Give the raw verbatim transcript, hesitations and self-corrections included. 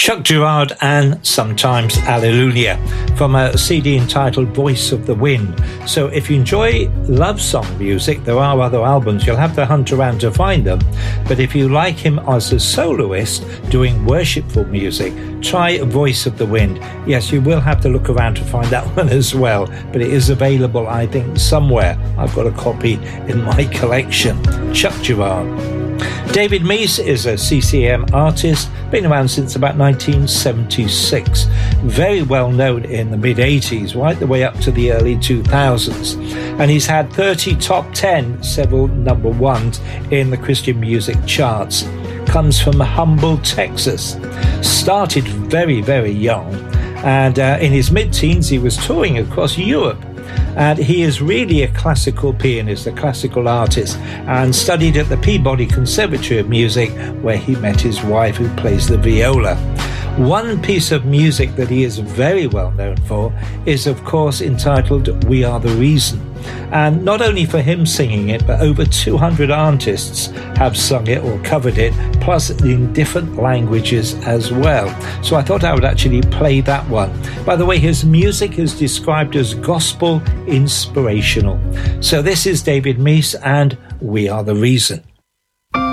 Chuck Girard and Sometimes Alleluia from a C D entitled Voice of the Wind. So if you enjoy love song music, there are other albums. You'll have to hunt around to find them. But if you like him as a soloist doing worshipful music, try Voice of the Wind. Yes, you will have to look around to find that one as well, but it is available, I think, somewhere. I've got a copy in my collection. Chuck Girard. David Meece is a C C M artist, been around since about nineteen seventy-six. Very well known in the mid-eighties, right the way up to the early two thousands. And he's had thirty top ten, several number ones in the Christian music charts. Comes from Humble, Texas. Started very, very young. And uh, in his mid-teens, he was touring across Europe. And he is really a classical pianist, a classical artist, and studied at the Peabody Conservatory of Music, where he met his wife, who plays the viola. One piece of music that he is very well known for is, of course, entitled We Are the Reason. And not only for him singing it, but over two hundred artists have sung it or covered it, plus in different languages as well. So I thought I would actually play that one. By the way, his music is described as gospel inspirational. So this is David Meece and We Are the Reason.